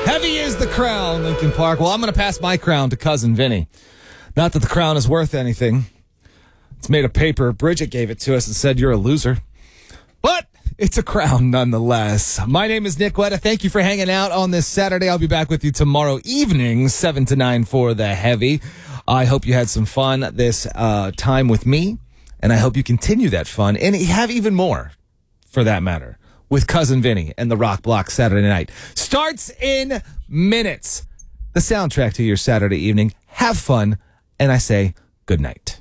Heavy is the crown, Lincoln Park. Well, I'm going to pass my crown to Cousin Vinny. Not that the crown is worth anything. It's made of paper. Bridget gave it to us and said you're a loser. But it's a crown nonetheless. My name is Nick Wetta. Thank you for hanging out on this Saturday. I'll be back with you tomorrow evening, 7 to 9 for the Heavy. I hope you had some fun this time with me, and I hope you continue that fun and have even more, for that matter, with Cousin Vinny and the Rock Block Saturday night. Starts in minutes. The soundtrack to your Saturday evening. Have fun, and I say good night.